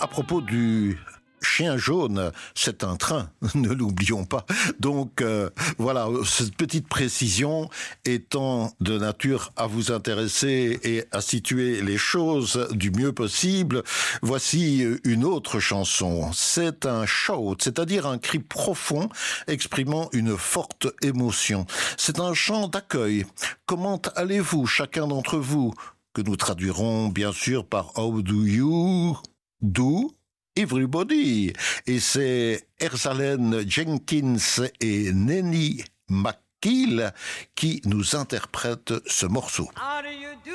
À propos du chien jaune, c'est un train, ne l'oublions pas. Donc voilà, cette petite précision étant de nature à vous intéresser et à situer les choses du mieux possible, voici une autre chanson. C'est un shout, c'est-à-dire un cri profond exprimant une forte émotion. C'est un chant d'accueil. Comment allez-vous, chacun d'entre vous, que nous traduirons bien sûr par How do you do everybody. Et c'est Erzalén Jenkins et Nenny McKeel qui nous interprètent ce morceau.